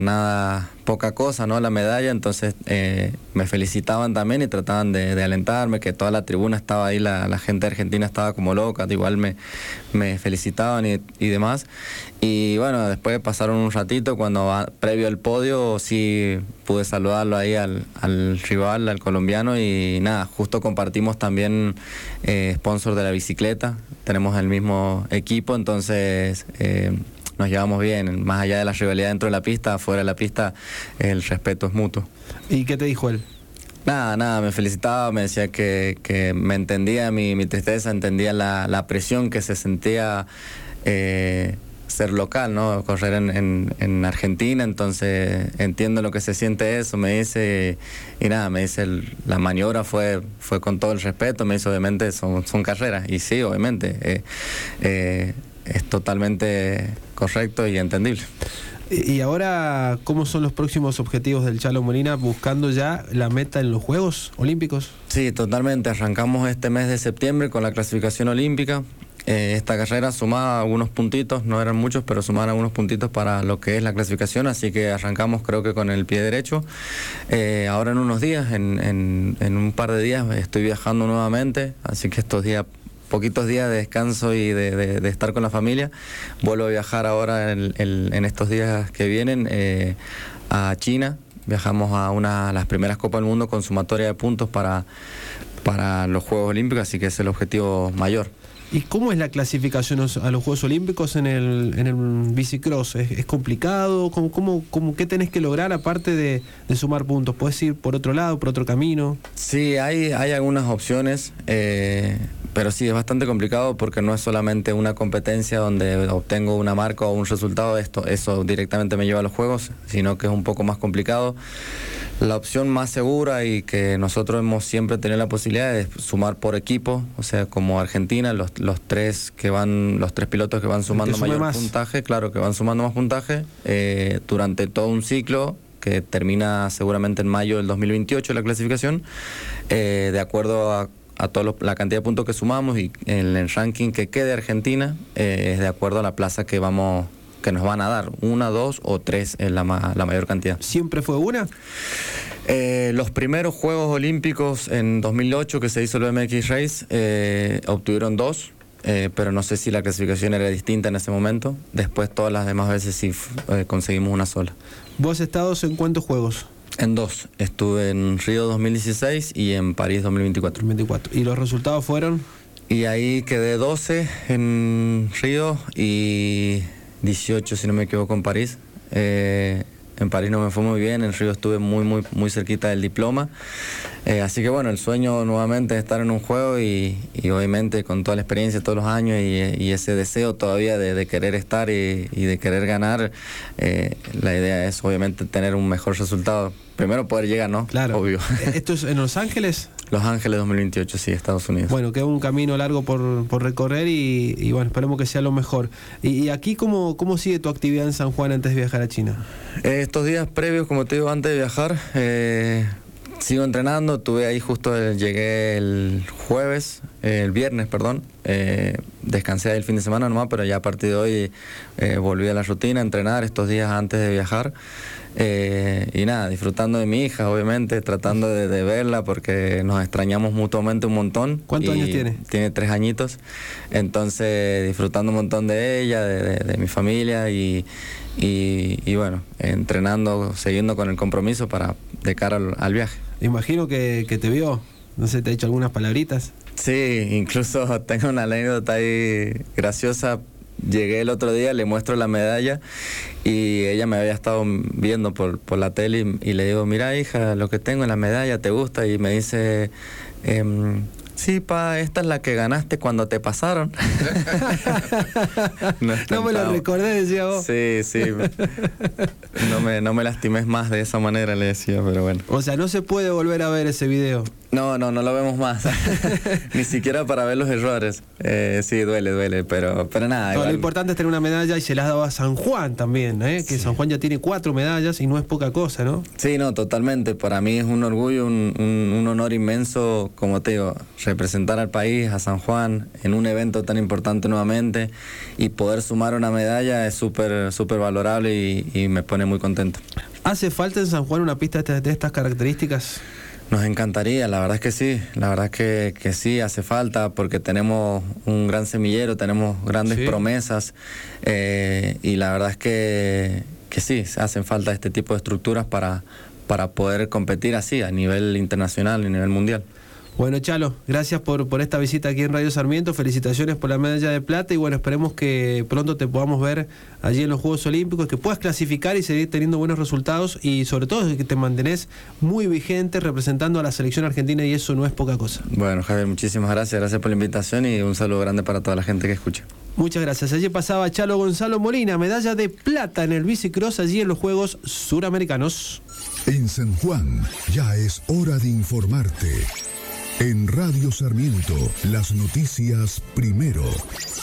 nada, poca cosa, ¿no? La medalla, entonces me felicitaban también y trataban de alentarme, que toda la tribuna estaba ahí, la gente argentina estaba como loca, igual me felicitaban y demás. Y bueno, después pasaron un ratito, previo al podio, sí pude saludarlo ahí al rival, al colombiano, y nada, justo compartimos también sponsor de la bicicleta, tenemos el mismo equipo, entonces nos llevamos bien, más allá de la rivalidad dentro de la pista, fuera de la pista, el respeto es mutuo. ¿Y qué te dijo él? Nada, me felicitaba, me decía que me entendía mi tristeza, entendía la presión que se sentía ser local, ¿no? Correr en Argentina, entonces entiendo lo que se siente eso, me dice, y nada, me dice, la maniobra fue con todo el respeto, me dice, obviamente son carreras, y sí, obviamente, es totalmente correcto y entendible. Y ahora, ¿cómo son los próximos objetivos del Chalo Molina, buscando ya la meta en los Juegos Olímpicos? Sí, totalmente. Arrancamos este mes de septiembre con la clasificación olímpica. Esta carrera sumaba algunos puntitos, no eran muchos, pero sumaban algunos puntitos para lo que es la clasificación, así que arrancamos creo que con el pie derecho. Ahora en unos días, en un par de días, estoy viajando nuevamente, así que estos días, poquitos días de descanso y de estar con la familia. Vuelvo a viajar ahora en estos días que vienen a China. Viajamos a las primeras Copas del Mundo con sumatoria de puntos para los Juegos Olímpicos, así que ese es el objetivo mayor. ¿Y cómo es la clasificación a los Juegos Olímpicos en el bicicross? ¿Es complicado? ¿Qué tenés que lograr aparte de sumar puntos? ¿Puedes ir por otro lado, por otro camino? Sí, hay algunas opciones, pero sí, es bastante complicado porque no es solamente una competencia donde obtengo una marca o un resultado, eso directamente me lleva a los Juegos, sino que es un poco más complicado. La opción más segura y que nosotros hemos siempre tenido la posibilidad es sumar por equipo, o sea, como Argentina, los tres pilotos que van sumando mayor puntaje, claro, que van sumando más puntaje durante todo un ciclo que termina seguramente en mayo del 2028 la clasificación, de acuerdo a toda la cantidad de puntos que sumamos, y en el ranking que quede Argentina es de acuerdo a la plaza que nos van a dar, 1, 2 o 3 es la mayor cantidad. ¿Siempre fue una? Los primeros Juegos Olímpicos en 2008 que se hizo el BMX Race, obtuvieron 2, pero no sé si la clasificación era distinta en ese momento. Después todas las demás veces sí conseguimos una sola. ¿Vos has estado en cuántos juegos? En 2, estuve en Río 2016 y en París 2024. ¿Y los resultados fueron? Y ahí quedé 12 en Río y 18, si no me equivoco, en París. En París no me fue muy bien, en Río estuve muy cerquita del diploma. Así que bueno, el sueño nuevamente es estar en un juego y obviamente con toda la experiencia, todos los años y ese deseo todavía de querer estar y de querer ganar, la idea es obviamente tener un mejor resultado. Primero poder llegar, ¿no? Claro. Obvio. ¿Esto es en Los Ángeles? Los Ángeles 2028, sí, Estados Unidos. Bueno, queda un camino largo por recorrer y bueno, esperemos que sea lo mejor. ¿Y aquí cómo sigue tu actividad en San Juan antes de viajar a China? Estos días previos, como te digo, antes de viajar, sigo entrenando. Llegué el viernes, descansé el fin de semana nomás, pero ya a partir de hoy volví a la rutina, a entrenar estos días antes de viajar. Y nada, disfrutando de mi hija, obviamente, tratando de verla porque nos extrañamos mutuamente un montón. ¿Cuántos años tiene? Tiene 3 añitos, entonces disfrutando un montón de ella, de mi familia y bueno, entrenando, siguiendo con el compromiso de cara al viaje. Imagino que te vio, no sé, te ha dicho algunas palabritas. Sí, incluso tengo una anécdota ahí graciosa. Llegué el otro día, le muestro la medalla y ella me había estado viendo por la tele y le digo, mira hija, lo que tengo en la medalla, ¿te gusta? Y me dice, sí, pa, esta es la que ganaste cuando te pasaron. No me lo recordé, decía vos. Sí. No me lastimes más de esa manera, le decía, pero bueno. O sea, no se puede volver a ver ese video. No lo vemos más. Ni siquiera para ver los errores. Sí, duele, pero nada. No, lo importante es tener una medalla y se la has dado a San Juan también, que sí. San Juan ya tiene 4 medallas y no es poca cosa, ¿no? Sí, no, totalmente. Para mí es un orgullo, un honor inmenso, como te digo, representar al país, a San Juan, en un evento tan importante nuevamente, y poder sumar una medalla es súper valorable y me pone muy contento. ¿Hace falta en San Juan una pista de estas características? Nos encantaría, la verdad es que sí, que sí hace falta, porque tenemos un gran semillero, tenemos grandes promesas, y la verdad es que sí, hacen falta este tipo de estructuras para poder competir así a nivel internacional y a nivel mundial. Bueno, Chalo, gracias por esta visita aquí en Radio Sarmiento, felicitaciones por la medalla de plata y bueno, esperemos que pronto te podamos ver allí en los Juegos Olímpicos, que puedas clasificar y seguir teniendo buenos resultados y sobre todo que te mantenés muy vigente representando a la selección argentina y eso no es poca cosa. Bueno, Javier, muchísimas gracias por la invitación y un saludo grande para toda la gente que escucha. Muchas gracias. Allí pasaba Chalo Gonzalo Molina, medalla de plata en el bicicross allí en los Juegos Suramericanos. En San Juan ya es hora de informarte. En Radio Sarmiento, las noticias primero.